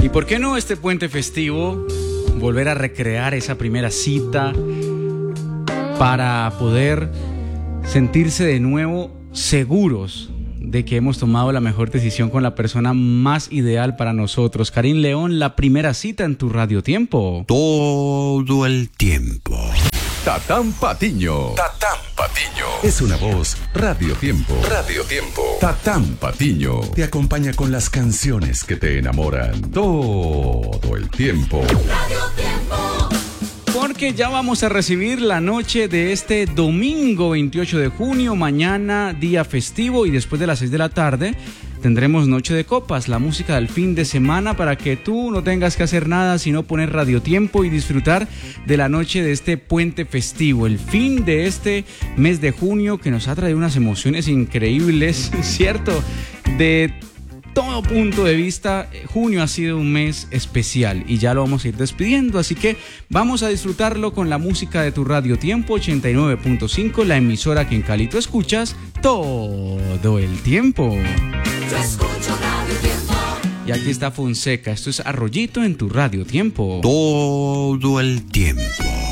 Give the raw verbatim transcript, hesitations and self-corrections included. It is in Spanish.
¿Y por qué no este puente festivo volver a recrear esa primera cita para poder sentirse de nuevo seguros de que hemos tomado la mejor decisión con la persona más ideal para nosotros? Karim León, la primera cita en tu Radio Tiempo. Todo el tiempo. Tatán Patiño. Tatán Patiño. Es una voz Radio Tiempo. Radio Tiempo. Tatán Patiño te acompaña con las canciones que te enamoran todo el tiempo. Radio Tiempo. Porque ya vamos a recibir la noche de este domingo veintiocho de junio, mañana día festivo, y después de las seis de la tarde tendremos Noche de Copas, la música del fin de semana para que tú no tengas que hacer nada sino poner Radio Tiempo y disfrutar de la noche de este puente festivo, el fin de este mes de junio que nos ha traído unas emociones increíbles, ¿cierto? De todo punto de vista, junio ha sido un mes especial y ya lo vamos a ir despidiendo, así que vamos a disfrutarlo con la música de tu Radio Tiempo ochenta y nueve punto cinco, la emisora que en Cali tú escuchas todo el tiempo. Yo escucho Radio Tiempo. Y aquí está Fonseca, esto es Arroyito en tu Radio Tiempo. Todo el tiempo.